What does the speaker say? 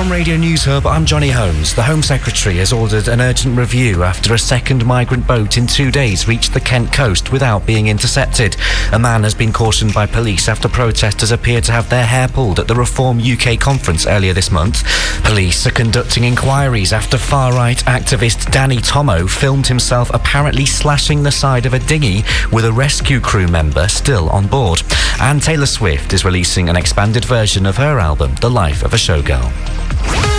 From Radio News Hub, I'm Johnny Holmes. The Home Secretary has ordered an urgent review after a second migrant boat in 2 days reached the Kent coast without being intercepted. A man has been cautioned by police after protesters appeared to have their hair pulled at the Reform UK conference earlier this month. Police are conducting inquiries after far-right activist Danny Tomo filmed himself apparently slashing the side of a dinghy with a rescue crew member still on board. And Taylor Swift is releasing an expanded version of her album, The Life of a Showgirl.